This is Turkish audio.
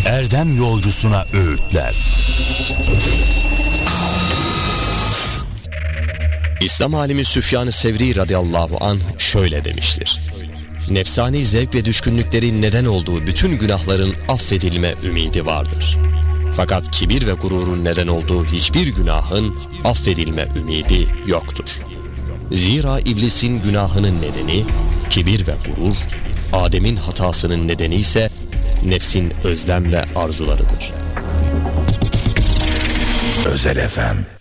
erdem yolcusuna öğütler. İslam alimi Süfyan-ı Sevri radıyallahu anh şöyle demiştir: nefsani zevk ve düşkünlüklerin neden olduğu bütün günahların affedilme ümidi vardır. Fakat kibir ve gururun neden olduğu hiçbir günahın affedilme ümidi yoktur. Zira iblisin günahının nedeni kibir ve gurur, Adem'in hatasının nedeni ise nefsin özlem ve arzularıdır. Özel FM